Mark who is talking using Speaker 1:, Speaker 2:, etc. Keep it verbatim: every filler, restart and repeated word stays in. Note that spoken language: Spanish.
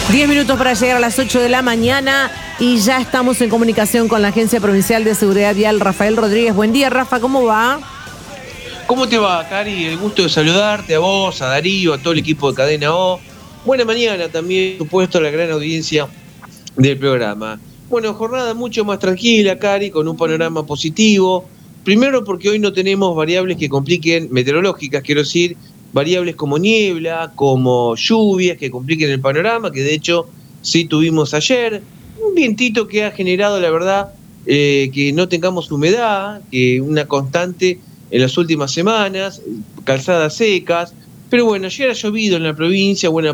Speaker 1: Diez minutos para llegar a las ocho de la mañana y ya estamos en comunicación con la Agencia Provincial de Seguridad Vial, Rafael Rodríguez. Buen día, Rafa, ¿cómo va?
Speaker 2: ¿Cómo te va, Cari? El gusto de saludarte a vos, a Darío, a todo el equipo de Cadena O. Buena mañana también, por supuesto, a la gran audiencia del programa. Bueno, jornada mucho más tranquila, Cari, con un panorama positivo. Primero porque hoy no tenemos variables que compliquen, meteorológicas, quiero decir, variables como niebla, como lluvias que compliquen el panorama, que de hecho sí tuvimos ayer. Un vientito que ha generado, la verdad, eh, que no tengamos humedad, que una constante en las últimas semanas, calzadas secas. Pero bueno, ayer ha llovido en la provincia, buena